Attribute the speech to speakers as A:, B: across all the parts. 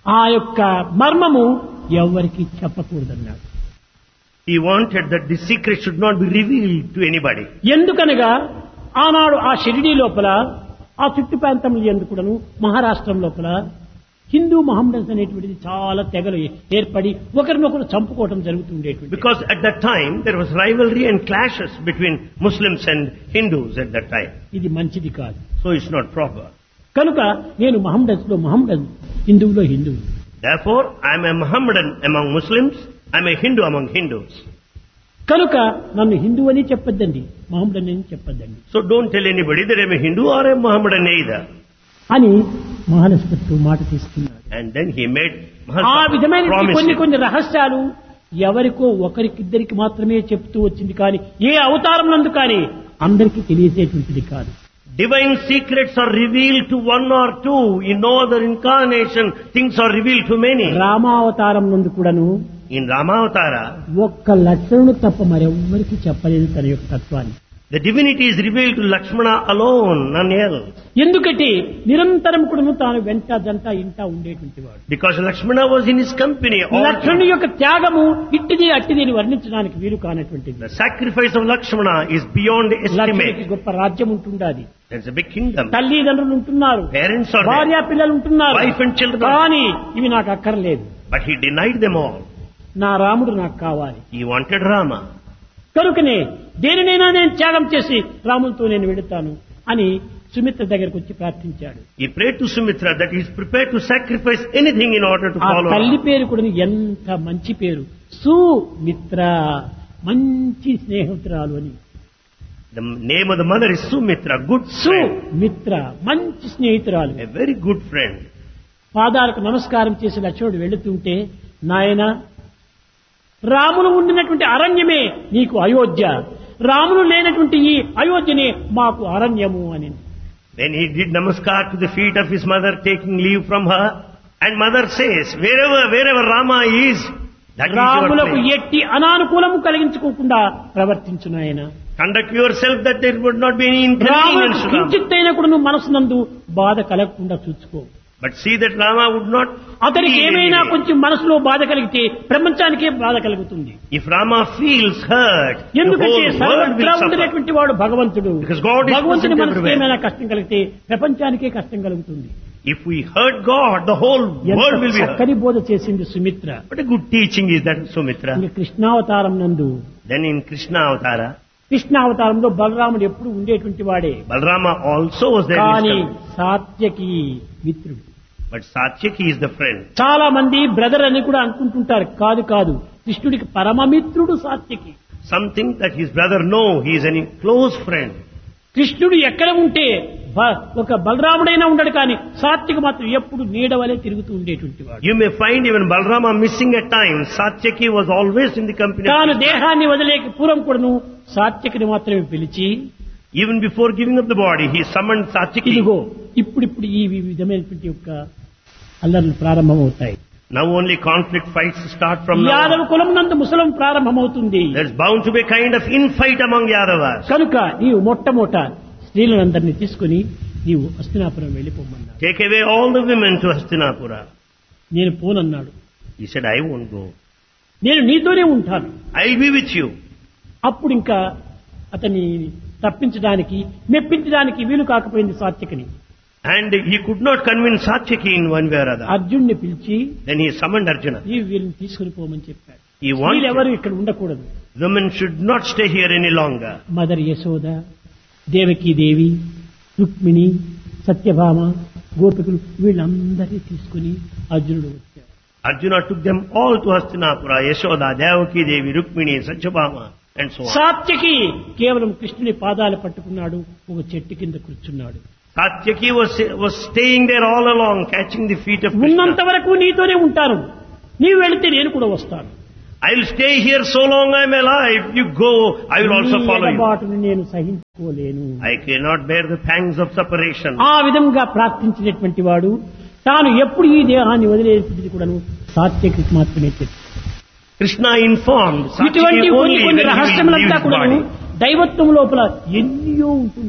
A: ఆ యొక్క మర్మము ఎవరికి చెప్పకూడదన్నాడు.
B: He wanted that the secret should not be revealed to anybody.
A: ఎందుకనగా ఆనాడు ఆ షిరిడీ లోపల ఆ చుట్టు ప్రాంతంలో ఎందుకును మహారాష్ట్రం లోపల హిందూ మహమ్మదన్స్ అనేటువంటిది చాలా తెగలు ఏర్పడి ఒకరినొకరు చంపుకోవటం జరుగుతుండేటువంటి.
B: Because at that time there was rivalry and clashes between Muslims and Hindus at that time.
A: ఇది మంచిది కాదు.
B: So it's not proper.
A: కనుక నేను మహమ్మదన్స్ లో మహమ్మదన్, హిందువులో హిందువు.
B: Therefore I am a Mohammedan among Muslims, I am a Hindu among Hindus.
A: కనుక నన్ను హిందూ అని చెప్పొద్దండి, మహమ్మదన్ అని చెప్పొద్దండి
B: So don't tell anybody that I am a Hindu or a Mohammedan either.
A: అని మహానస్పతి మాట తీసుకున్నాడు.
B: And then he made
A: ఆ విధమైన కొన్ని
B: promise.
A: కొన్ని రహస్యాలు ఎవరికో ఒకరికిద్దరికి మాత్రమే చెప్తూ వచ్చింది కానీ ఏ అవతారం నందు కానీ అందరికీ తెలియజేటువంటిది కాదు.
B: Divine secrets are revealed to one or two. In no other incarnation, things are revealed to many.
A: రామావతారం నందు కూడాను
B: In Ramavatara,
A: ఒక్క లక్షణుడు తప్ప మరెవ్వరికి చెప్పలేదు తన యొక్క తత్వాన్ని.
B: the divinity is revealed to Lakshmana alone, none else.
A: ఎందుకంటే నిరంతరం కూడాను తాను వెంట జంట ఇంట ఉండేటువంటి వాడు.
B: Because Lakshmana was in his company all the
A: లక్ష్మణుని
B: time.
A: యొక్క త్యాగము ఇట్టిది అట్టిది అని వర్ణించడానికి వీలు కానటువంటిది.
B: The sacrifice of Lakshmana is beyond
A: లక్ష్మణునికి
B: estimate.
A: గొప్ప రాజ్యం ఉంటుండాది,
B: There's a big kingdom.
A: తల్లిదండ్రులు ఉంటున్నారు,
B: Parents are
A: భార్య
B: there.
A: పిల్లలు ఉంటున్నారు,
B: Wife and children.
A: కానీ ఇవి నాకు అక్కర్లేదు,
B: But he denied them all.
A: నా రాముడు నాకు కావాలి.
B: He wanted Rama.
A: కనుకనే దేనినైనా నేను త్యాగం చేసి రాములతో నేను వెళుతాను అని సుమిత్ర దగ్గరకు వచ్చి ప్రార్థించాడు.
B: He prayed to Sumitra that he is prepared to sacrifice anything in order to
A: ఆ
B: follow
A: తల్లి
B: Rama.
A: పేరు కూడా ఎంత మంచి పేరు, సుమిత్ర, మంచి స్నేహితురాలు అని.
B: The name of the mother is Sumitra, good friend.
A: Sumitra మంచి స్నేహితురాలు.
B: A very good friend.
A: పాదాలకు నమస్కారం చేసి లక్ష్మణుడు వెళుతుంటే, నాయన రాములు ఉండినటువంటి అరణ్యమే నీకు అయోధ్య, రాములు లేనటువంటి ఈ అయోధ్యనే మాకు అరణ్యము అని.
B: Then he did namaskar to the feet of his mother, taking leave from her. And mother says, wherever Rama is, that is your
A: రాములకు
B: place.
A: ఎట్టి అనానుకూలము కలిగించుకోకుండా ప్రవర్తించు నాయన.
B: Conduct yourself that there would not be any
A: రాములకు
B: inconvenience to Rama.
A: కించిత్తైనా కూడా నువ్వు మనసునందు బాధ కలగకుండా చూసుకో.
B: But see that Rama would not
A: అతనికి
B: feel
A: ఏమైనా
B: anything.
A: కొంచెం మనసులో బాధ కలిగితే ప్రపంచానికే బాధ కలుగుతుంది.
B: If Rama feels hurt, the
A: ఎందుకంటే
B: whole world
A: సర్వత్రా
B: will suffer.
A: ఉండేటువంటి వాడు భగవంతుడు.
B: Because God is
A: భగవంతుని
B: present
A: మనసుకి
B: everywhere.
A: ఏమైనా కష్టం కలిగితే ప్రపంచానికే కష్టం కలుగుతుంది.
B: If we hurt God, the whole world
A: ఎంత
B: will be hurt.
A: చక్కని బోధ చేసింది Sumitra.
B: What a good teaching is that, Sumitra.
A: ఇంకా కృష్ణావతారం నందు,
B: Then in Krishna Avatara,
A: కృష్ణావతారంలో బలరాముడు ఎప్పుడు ఉండేటువంటి వాడే,
B: Balarama also was there. in his
A: కానీ
B: company.
A: సాత్యకి మిత్రుడు.
B: But Satyaki is the friend.
A: చాలా మంది బ్రదర్ అని కూడా అనుకుంటుంటారు. కాదు కాదు, కృష్ణుడికి పరమమిత్రుడు Satyaki.
B: Something that his brother know, he is a close friend.
A: కృష్ణుడు ఎక్కడ ఉంటే ఒక బలరాముడైనా ఉండడు, కానీ సాత్యకి మాత్రం ఎప్పుడు నీడవలే తిరుగుతూ ఉండేటువంటి వాడు.
B: You may find even Balarama missing at times. Satyaki was always in the company of
A: తాను
B: Krishna.
A: దేహాన్ని వదిలేక పూర్వం కూడాను సాత్యకిని మాత్రమే పిలిచి,
B: Even before giving up the body, he summoned Satyaki.
A: ఇదిగో ఇప్పుడిప్పుడు ఈ విధమైనటువంటి యొక్క అల్లర్లు ప్రారంభమవుతాయి.
B: Now only conflict fights start from now.
A: Yadava కులం నందు ముసలం ప్రారంభమవుతుంది.
B: There's bound to be a kind of infight among Yadavas.
A: కనుక నీవు మొట్టమొదట స్త్రీలందరినీ తీసుకుని నీవు Hastinapuram వెళ్ళిపోమన్నాడు.
B: Take away all the women to Hastinapura.
A: నేను పోనన్నాడు.
B: He said, I won't go.
A: నేను నీతోనే ఉంటాను.
B: I'll be with you.
A: అప్పుడు ఇంకా అతన్ని తప్పించడానికి మెప్పించడానికి వీలు కాకపోయింది సాత్యకిని.
B: And he could not convince Satyaki in one way or other.
A: అర్జున్ని పిలిచి
B: Then he summoned Arjuna.
A: నీవు వీళ్ళని తీసుకుని పోమని చెప్పాడు.
B: He wanted
A: వీళ్ళెవరు ఇక్కడ ఉండకూడదు.
B: women should not stay here any longer.
A: Mother Yashoda, Devaki దేవి, రుక్మిణి, సత్యభామ, గోపికులు వీళ్ళందరినీ తీసుకుని అర్జునుడు వచ్చాడు.
B: Arjuna took them all to Hastinapura, Yashoda, Devaki Devi, Rukmini, Satyabhama and so on.
A: Satyaki కేవలం కృష్ణుని పాదాలు పట్టుకున్నాడు, ఒక చెట్టు కింద కూర్చున్నాడు.
B: Satyaki was staying there all along, catching the feet of
A: ఉన్నంత
B: Krishna.
A: వరకు నీతోనే ఉంటాను, నీవు వెళితే నేను కూడా వస్తాను.
B: I'll stay here so long I'm alive. You go, I will also
A: నీ
B: follow you.
A: ఎడబాటును నేను సహించుకోలేను.
B: I cannot bear the pangs of separation.
A: ఆ విధంగా ప్రార్థించినటువంటి వాడు తాను ఎప్పుడు ఈ దేహాన్ని వదిలేది కూడాను సాత్యకి మాత్రమే తెలుసు.
B: Krishna informed
A: ఇటువంటి
B: Satyaki
A: కొన్ని
B: only
A: కొన్ని
B: when he will leave
A: రహస్యములంతా
B: his
A: కూడాను
B: body.
A: దైవత్వం లోపల ఎన్నో ఉంటున్నవి.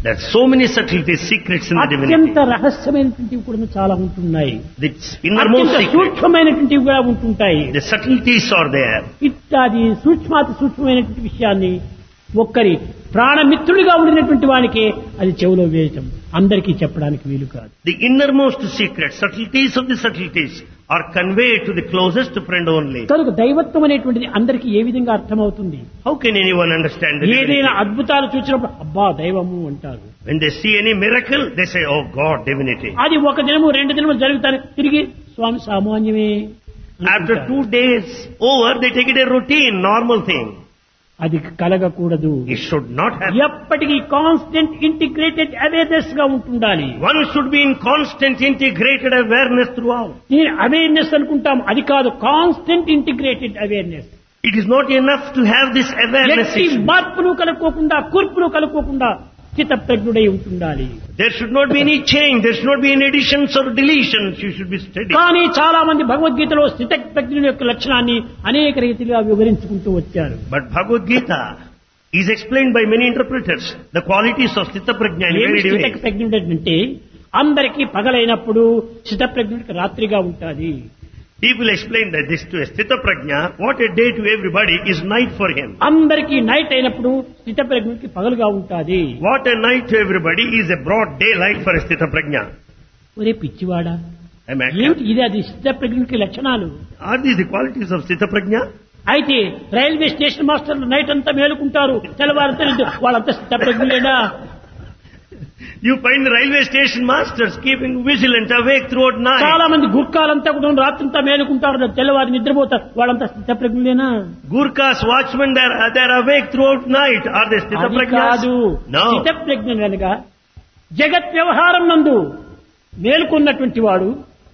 B: There are so many subtleties, secrets in the divinity.
A: అత్యంత రహస్యమైనటువంటివి కూడా చాలా ఉంటున్నాయి.
B: The innermost
A: అత్యంత
B: secret,
A: సూక్ష్మమైనటువంటివి కూడా ఉంటుంటాయి.
B: the subtleties are there.
A: ఇట్లాది సూక్ష్మాతి సూక్ష్మమైనటువంటి విషయాన్ని ఒక్కరి ప్రాణమిత్రుడిగా ఉండినటువంటి వానికి అది చెవిలో వేయటం అందరికీ చెప్పడానికి వీలు కాదు.
B: The innermost secrets, subtleties of the subtleties are conveyed to the closest friend only.
A: కనుక దైవత్వం అనేటువంటిది అందరికీ ఏ విధంగా అర్థమవుతుంది?
B: How can anyone understand the
A: ఏదైనా
B: divinity?
A: అద్భుతాలు చూసినప్పుడు అబ్బా దైవము అంటారు.
B: When they see any miracle, they say, oh God, divinity.
A: అది ఒక దినము 2 దినములు జరుగుతాయి, తిరిగి స్వామి సామాన్యమే
B: After
A: అనుకుంటారు.
B: 2 days over, they take it a routine, normal thing.
A: అది కలగకూడదు.
B: It should not happen.
A: ఎప్పటికీ కాన్స్టెంట్ ఇంటిగ్రేటెడ్ అవేర్నెస్ గా ఉంటుండాలి.
B: One should be in constant integrated awareness throughout.
A: నేను అవేర్నెస్ అనుకుంటాం, అది కాదు constant integrated awareness.
B: It is not enough to have this awareness.
A: ఎట్టి మార్పులు కలుపుకోకుండా కూర్పులు కలుపుకోకుండా స్థితప్రజ్ఞుడై ఉంటుండాలి.
B: There should not be any change. There should not be any additions or deletions. You should be steady.
A: కానీ చాలా మంది భగవద్గీతలో స్థితప్రజ్ఞుని యొక్క లక్షణాన్ని అనేక రీతిగా వివరించుకుంటూ వచ్చారు.
B: But Bhagavad Gita is explained by many interpreters. The qualities of Sthita Prajna in very ways.
A: స్థితప్రజ్ఞుడు అంటే అందరికీ పగలైనప్పుడు స్థితప్రజ్ఞుడికి రాత్రిగా ఉంటుంది.
B: People explain that this to a Sthita Prajna, what a day to everybody is night for him.
A: అందరికీ night అయినప్పుడు స్థితప్రజ్ఞుడికి పగలుగా ఉంటుంది.
B: What a night to everybody is a broad daylight for a Sthita Prajna.
A: ఒరే పిచ్చివాడా,
B: Am I
A: ఏమిటి ఇది? అది స్థితప్రజ్ఞుడికి లక్షణాలు.
B: Are these the qualities of Sthita Prajna?
A: అయితే railway station మాస్టర్లు నైట్ అంతా మేలుకుంటారు, తెల్లవారితే వాళ్ళంతా స్థితప్రజ్ఞులేనా?
B: You find the railway station masters keeping vigilant awake throughout night.
A: చాలా మంది గుర్కాలంతా కూడా రాత్రంతా మేలుకుంటారు, తెల్లవారి నిద్రపోతారు, వాళ్ళంతా స్థితప్రజ్ఞులేనా?
B: Gurkhas, watchmen, they're awake throughout night. Are they Sthita
A: అది
B: Prajnas?
A: కాదు.
B: No.
A: స్థితప్రజ్ఞుడు అనగా జగత్ వ్యవహారం నందు మేలుకున్నటువంటి వాడు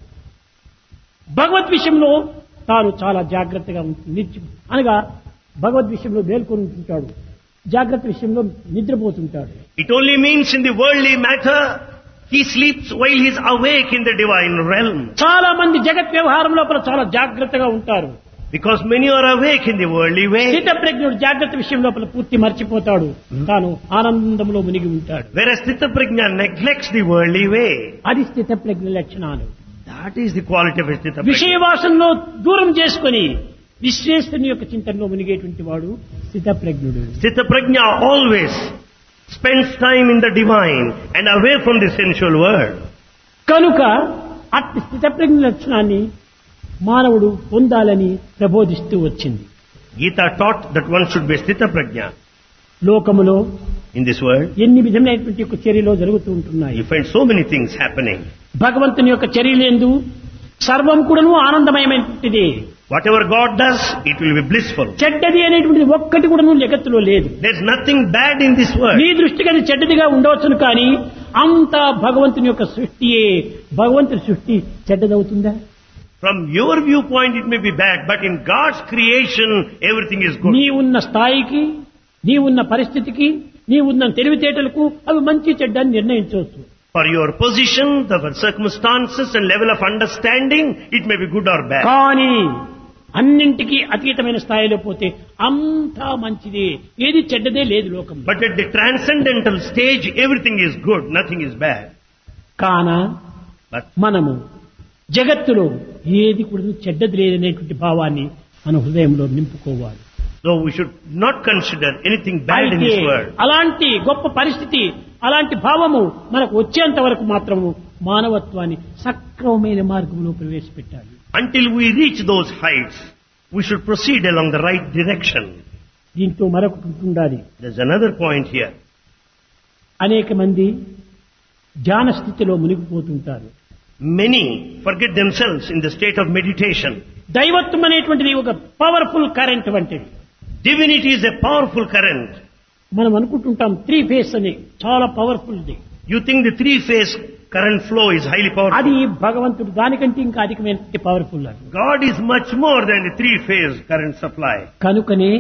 A: భగవద్ విషయంలో తాను చాలా జాగ్రత్తగా ఉంటుంది. అనగా భగవద్ విషయంలో మేల్కొని ఉంటుంటాడు, జాగ్రత్త విషయంలో నిద్రపోతుంటాడు.
B: It only means in the worldly matter, he sleeps while he is awake in the divine realm.
A: చాలా మంది జగత్ వ్యవహారం లోపల చాలా జాగ్రత్తగా ఉంటారు.
B: Because many are awake in the worldly way.
A: స్థితప్రజ్ఞుడు జాగ్రత్త విషయం లోపల పూర్తి మర్చిపోతాడు, తాను ఆనందంలో మునిగి ఉంటాడు.
B: Whereas Sthita Prajna neglects the worldly way.
A: అది స్థితప్రజ్ఞ లక్షణాలు.
B: That is the quality of a Sthita Prajna.
A: విషయవాసంలో దూరం చేసుకొని విశ్వేశ్వరుని యొక్క చింతనలో మునిగేటువంటి వాడు స్థితప్రజ్ఞుడు.
B: Sthita Prajna always spends time in the divine and away from the sensual world.
A: కనుక అట్టి స్థితప్రజ్ఞ లక్షణాన్ని మానవుడు పొందాలని ప్రబోధిస్తూ వచ్చింది.
B: Gita taught that one should be Sthita Prajna.
A: లోకములో
B: In this world,
A: ఎన్ని విధమైనటువంటి యొక్క చర్యలు జరుగుతూ ఉంటున్నాయి.
B: you find so many things happening.
A: భగవంతుని యొక్క చర్యలందు సర్వం కూడాను ఆనందమయమైనటువంటిది.
B: Whatever God does, it will be blissful.
A: చెడ్డది అనేటువంటిది ఒక్కటి కూడాను జగత్తులో లేదు.
B: There's nothing bad in this world.
A: నీ దృష్టికి అది చెడ్డదిగా ఉండవచ్చును, కానీ అంతా భగవంతుని యొక్క సృష్టియే. భగవంతుని సృష్టి చెడ్డదవుతుందా?
B: From your viewpoint, it may be bad, but in God's creation, everything is good.
A: నీ ఉన్న స్థాయికి, నీ ఉన్న పరిస్థితికి, నీ ఉన్న తెలివితేటలకు అవి మంచి చెడ్డ అని నిర్ణయించవచ్చు.
B: For your position, the circumstances and level of understanding, it may be good or bad.
A: కానీ అన్నింటికీ అతీతమైన స్థాయిలో పోతే అంతా మంచిదే, ఏది చెడ్డదే లేదు లోకంలో.
B: But at the transcendental stage, everything is good, nothing is bad.
A: కాన
B: But
A: మనము జగత్తులో ఏది కూడా చెడ్డది లేదనేటువంటి భావాన్ని మన హృదయంలో నింపుకోవాలి.
B: so we should not consider anything bad in
A: అయితే
B: this world.
A: అలాంటి గొప్ప పరిస్థితి, అలాంటి భావము మనకు వచ్చేంత వరకు మాత్రము మానవత్వాన్ని సక్రమమైన మార్గంలో ప్రవేశపెట్టాలి.
B: Until we reach those heights, we should proceed along the right direction.
A: దీంతో మరొకటి ఉండాలి.
B: There's another point here.
A: అనేక మంది ధ్యాన స్థితిలో మునిగిపోతుంటారు.
B: Many forget themselves in the state of meditation.
A: దైవత్వం అనేటువంటిది ఒక పవర్ఫుల్ కరెంట్ వంటిది.
B: Divinity is a powerful current.
A: మనం అనుకుంటుంటాం 3 ఫేస్ అని, చాలా powerful the.
B: You think the 3-phase current flow is highly powerful.
A: అది భగవంతుడు దానికంటే ఇంకా అధికమైన పవర్ఫుల్ అది.
B: God is much more than the 3-phase current supply.
A: కనుకనే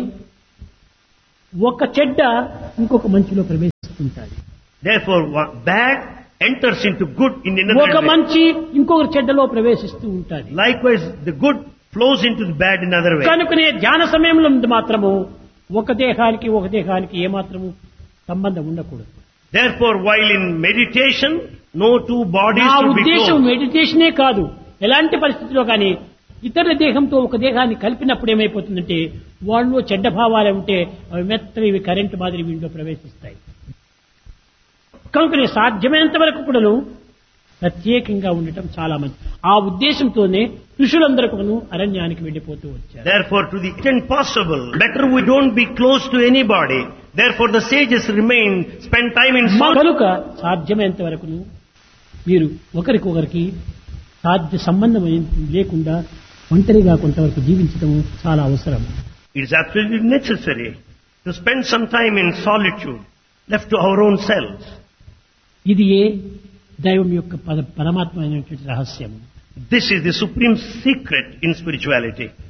A: ఒక చెడ్డ ఇంకొక మంచిలో ప్రవేశిస్తుంటాయి.
B: Therefore, bad enters into good in another
A: ఒక
B: way.
A: మంచి ఇంకొక చెడ్డలో ప్రవేశిస్తూ ఉంటుంది.
B: Likewise, the good flows into the bad in another way.
A: కనుకనే ధ్యాన సమయంలో మాత్రము ఒక దేహానికి ఏమాత్రము సంబంధం ఉండకూడదు.
B: Therefore, while in meditation, no two bodies
A: నా
B: should be
A: ఉద్దేశం
B: clothed.
A: మెడిటేషనే కాదు, ఎలాంటి పరిస్థితిలో కానీ ఇతర దేహంతో ఒక దేహాన్ని కలిపినప్పుడు ఏమైపోతుందంటే వాళ్ళలో చెడ్డ భావాలు ఉంటే అవి మెత్తవి కరెంటు మాదిరి వీళ్ళలో ప్రవేశిస్తాయి. కనుకనే సాధ్యమైనంత వరకు కూడాను ప్రత్యేకంగా ఉండటం చాలా మంచిది. ఆ ఉద్దేశంతోనే ఋషులందరూ అరణ్యానికి వెళ్ళిపోతూ వచ్చారు.
B: Therefore, to the extent possible, better we don't be close to anybody. Therefore, the sages remain, spend time in solitude.
A: కనుక సాధ్యమైనంత వరకును మీరు ఒకరికొకరికి సాధ్య సంబంధం లేకుండా ఒంటరిగా కొంతవరకు జీవించడం చాలా అవసరం.
B: It is absolutely necessary to spend some time in solitude, left to our own selves.
A: ఇది ఏ దైవం యొక్క పరమాత్మ అయినటువంటి రహస్యం.
B: This is the supreme secret in spirituality.